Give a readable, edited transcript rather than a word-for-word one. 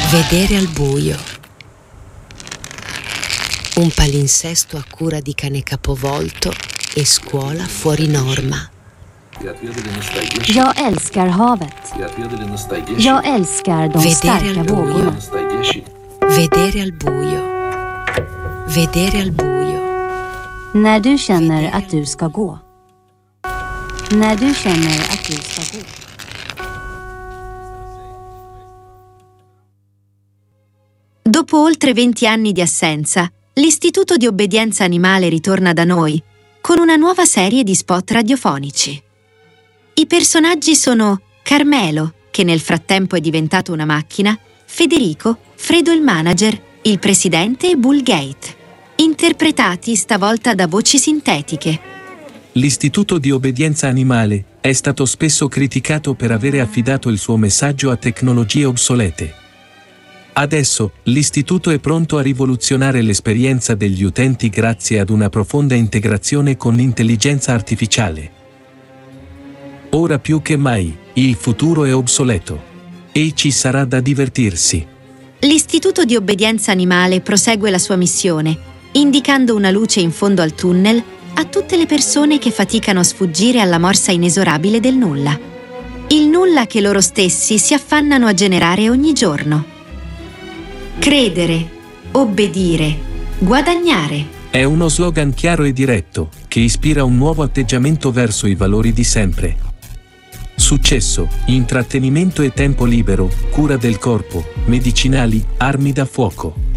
Vedere al buio. Un palinsesto a cura di Cane Capovolto e Scuola fuori norma. Jag älskar havet. Jag älskar de starka vågorna. Vedere al buio. Vedere al buio. När du känner att du ska gå. När du känner att du ska gå. Dopo oltre 20 anni di assenza, l'Istituto di Obbedienza Animale ritorna da noi con una nuova serie di spot radiofonici. I personaggi sono Carmelo, che nel frattempo è diventato una macchina, Federico, Fredo il manager, il presidente e Bullgate, interpretati stavolta da voci sintetiche. L'Istituto di Obbedienza Animale è stato spesso criticato per avere affidato il suo messaggio a tecnologie obsolete. Adesso, l'istituto è pronto a rivoluzionare l'esperienza degli utenti grazie ad una profonda integrazione con l'intelligenza artificiale. Ora più che mai, il futuro è obsoleto. E ci sarà da divertirsi. L'Istituto di Obbedienza Animale prosegue la sua missione, indicando una luce in fondo al tunnel a tutte le persone che faticano a sfuggire alla morsa inesorabile del nulla. Il nulla che loro stessi si affannano a generare ogni giorno. Credere, obbedire, guadagnare. È uno slogan chiaro e diretto, che ispira un nuovo atteggiamento verso i valori di sempre. Successo, intrattenimento e tempo libero, cura del corpo, medicinali, armi da fuoco.